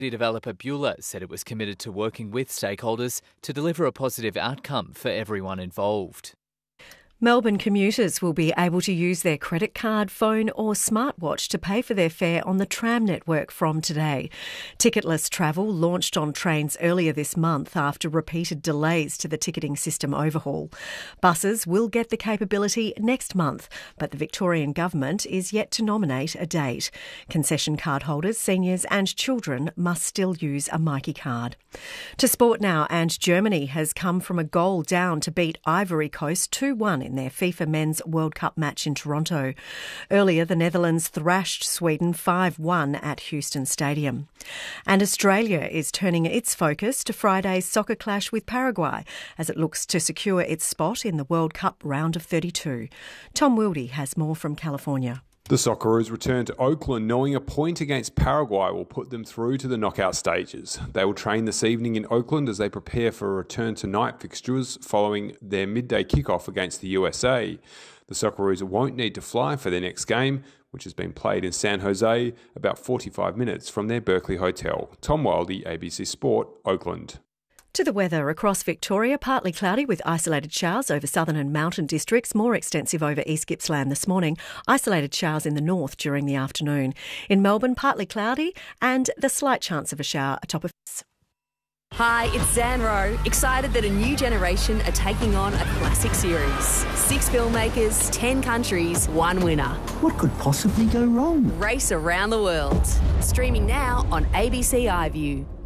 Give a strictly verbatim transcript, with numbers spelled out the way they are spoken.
The developer Beulah said it was committed to working with stakeholders to deliver a positive outcome for everyone involved. Melbourne commuters will be able to use their credit card, phone or smartwatch to pay for their fare on the tram network from today. Ticketless travel launched on trains earlier this month after repeated delays to the ticketing system overhaul. Buses will get the capability next month, but the Victorian Government is yet to nominate a date. Concession card holders, seniors and children must still use a Myki card. To sport now, and Germany has come from a goal down to beat Ivory Coast two one in their FIFA Men's World Cup match in Toronto. Earlier, the Netherlands thrashed Sweden five one at Houston Stadium. And Australia is turning its focus to Friday's soccer clash with Paraguay as it looks to secure its spot in the World Cup round of thirty-two. Tom Wilde has more from California. The Socceroos return to Oakland knowing a point against Paraguay will put them through to the knockout stages. They will train this evening in Oakland as they prepare for a return to night fixtures following their midday kickoff against the U S A. The Socceroos won't need to fly for their next game, which has been played in San Jose, about forty-five minutes from their Berkeley hotel. Tom Wilde, A B C Sport, Oakland. To the weather across Victoria, partly cloudy with isolated showers over southern and mountain districts, more extensive over East Gippsland this morning, isolated showers in the north during the afternoon. In Melbourne, partly cloudy and the slight chance of a shower atop of... Hi, it's Zan Rowe, excited that a new generation are taking on a classic series. Six filmmakers, ten countries, one winner. What could possibly go wrong? Race around the world. Streaming now on A B C iView.